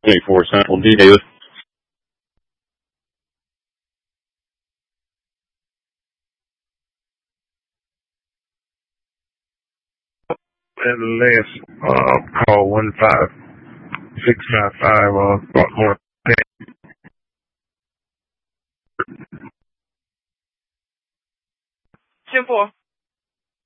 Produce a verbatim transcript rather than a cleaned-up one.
twenty-four sample D Davis. And last uh, call one five six five five uh Baltimore.